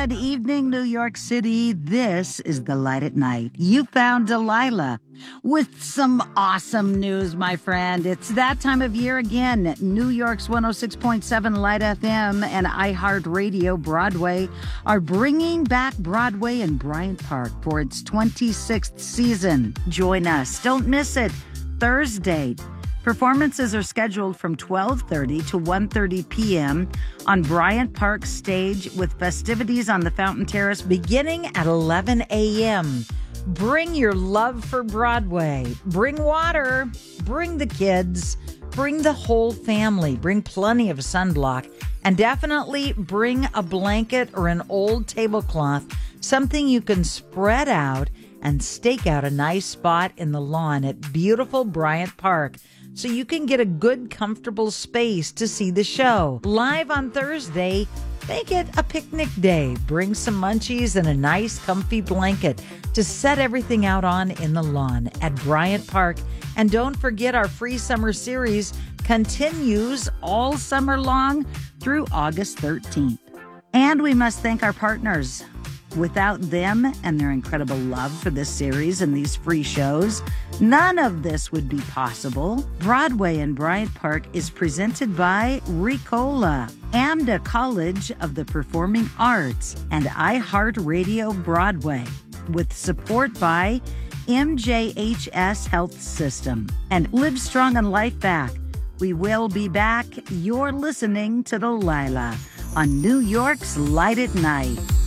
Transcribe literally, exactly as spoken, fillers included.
Good evening, New York City. This is The Light at Night. You found Delilah with some awesome news, my friend. It's that time of year again. New York's one oh six point seven Light F M and iHeartRadio Broadway are bringing back Broadway in Bryant Park for its twenty-sixth season. Join us. Don't miss it. Thursday. Performances are scheduled from twelve thirty to one thirty p.m. on Bryant Park stage with festivities on the Fountain Terrace beginning at eleven a.m. Bring your love for Broadway. Bring water. Bring the kids. Bring the whole family. Bring plenty of sunblock. And definitely bring a blanket or an old tablecloth, something you can spread out and stake out a nice spot in the lawn at beautiful Bryant Park, so you can get a good, comfortable space to see the show. Live on Thursday, make it a picnic day. Bring some munchies and a nice, comfy blanket to set everything out on in the lawn at Bryant Park. And don't forget, our free summer series continues all summer long through August thirteenth. And we must thank our partners. Without them and their incredible love for this series and these free shows, none of this would be possible. Broadway in Bryant Park is presented by Ricola, AMDA College of the Performing Arts, and iHeartRadio Broadway, with support by M J H S Health System and Live Strong and Life Back. We will be back. You're listening to Delilah on New York's Light at Night.